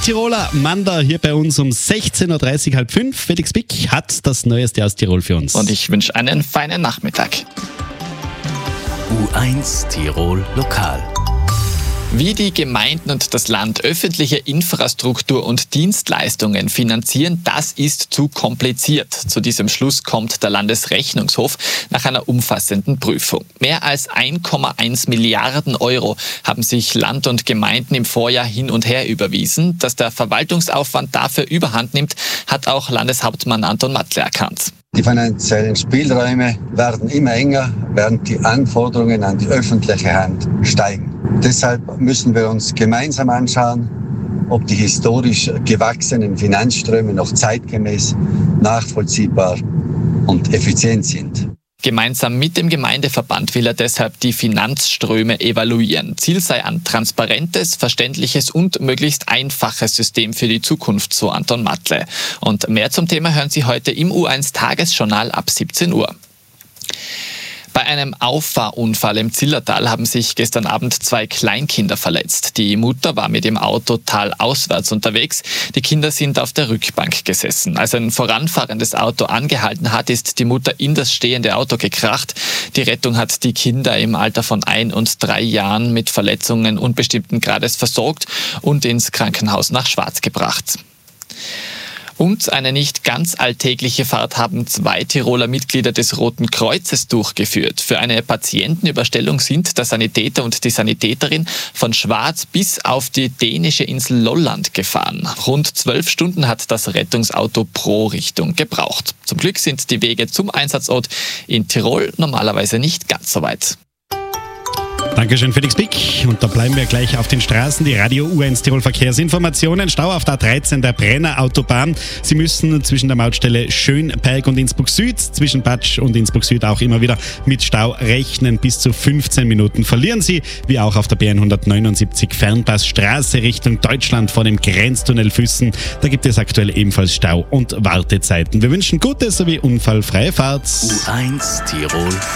Tiroler Manda hier bei uns um 16.30 Uhr, halb 5. Felix Bick hat das Neueste aus Tirol für uns. Und ich wünsche einen feinen Nachmittag. U1 Tirol Lokal. Wie die Gemeinden und das Land öffentliche Infrastruktur und Dienstleistungen finanzieren, das ist zu kompliziert. Zu diesem Schluss kommt der Landesrechnungshof nach einer umfassenden Prüfung. Mehr als 1,1 Milliarden Euro haben sich Land und Gemeinden im Vorjahr hin und her überwiesen. Dass der Verwaltungsaufwand dafür überhand nimmt, hat auch Landeshauptmann Anton Matle erkannt. Die finanziellen Spielräume werden immer enger, während die Anforderungen an die öffentliche Hand steigen. Deshalb müssen wir uns gemeinsam anschauen, ob die historisch gewachsenen Finanzströme noch zeitgemäß, nachvollziehbar und effizient sind. Gemeinsam mit dem Gemeindeverband will er deshalb die Finanzströme evaluieren. Ziel sei ein transparentes, verständliches und möglichst einfaches System für die Zukunft, so Anton Matle. Und mehr zum Thema hören Sie heute im U1 Tagesjournal ab 17 Uhr. Bei einem Auffahrunfall im Zillertal haben sich gestern Abend 2 Kleinkinder verletzt. Die Mutter war mit dem Auto talauswärts unterwegs. Die Kinder sind auf der Rückbank gesessen. Als ein voranfahrendes Auto angehalten hat, ist die Mutter in das stehende Auto gekracht. Die Rettung hat die Kinder im Alter von 1 und 3 Jahren mit Verletzungen unbestimmten Grades versorgt und ins Krankenhaus nach Schwaz gebracht. Und eine nicht ganz alltägliche Fahrt haben 2 Tiroler Mitglieder des Roten Kreuzes durchgeführt. Für eine Patientenüberstellung sind der Sanitäter und die Sanitäterin von Schwaz bis auf die dänische Insel Lolland gefahren. Rund 12 Stunden hat das Rettungsauto pro Richtung gebraucht. Zum Glück sind die Wege zum Einsatzort in Tirol normalerweise nicht ganz so weit. Dankeschön, Felix Bick. Und da bleiben wir gleich auf den Straßen. Die Radio U1 Tirol Verkehrsinformationen. Stau auf der A13 der Brenner Autobahn. Sie müssen zwischen der Mautstelle Schönberg und Innsbruck Süd, zwischen Patsch und Innsbruck Süd auch immer wieder mit Stau rechnen. Bis zu 15 Minuten verlieren Sie, wie auch auf der B179 Fernpassstraße Richtung Deutschland vor dem Grenztunnel Füssen. Da gibt es aktuell ebenfalls Stau und Wartezeiten. Wir wünschen gute sowie unfallfreie Fahrt. U1 Tirol